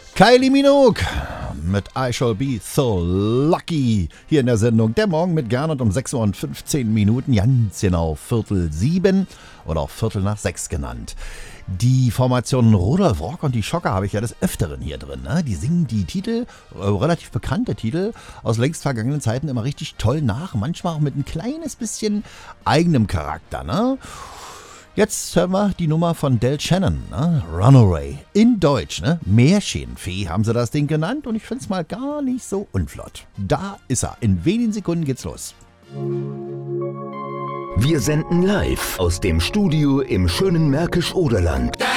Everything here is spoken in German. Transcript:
Kylie Minogue mit I Shall Be So Lucky hier in der Sendung Der Morgen mit Gernot um 6 Uhr und 15 Minuten, ganz genau 6:45 oder auch 6:15 genannt. Die Formationen Rudolf Rock und die Schocker habe ich ja des Öfteren hier drin. Ne? Die singen die Titel, relativ bekannte Titel aus längst vergangenen Zeiten immer richtig toll nach, manchmal auch mit ein kleines bisschen eigenem Charakter. Ne? Jetzt hören wir die Nummer von Del Shannon, ne? Runaway. In Deutsch, ne? Märchenfee haben sie das Ding genannt und ich finde es mal gar nicht so unflott. Da ist er. In wenigen Sekunden geht's los. Wir senden live aus dem Studio im schönen Märkisch-Oderland.